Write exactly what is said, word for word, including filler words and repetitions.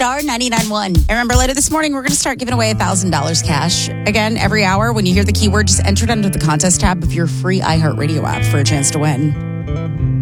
star ninety-nine point one. And remember, later this morning, we're going to start giving away one thousand dollars cash. Again, every hour, when you hear the keyword, just enter it under the contest tab of your free iHeartRadio app for a chance to win.